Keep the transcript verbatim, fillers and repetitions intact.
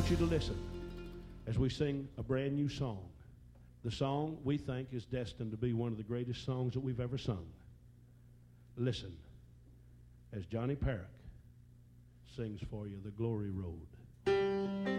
want you to listen as we sing a brand new song. The song we think is destined to be one of the greatest songs that we've ever sung. Listen as Johnny Parrick sings for you, The Glory Road.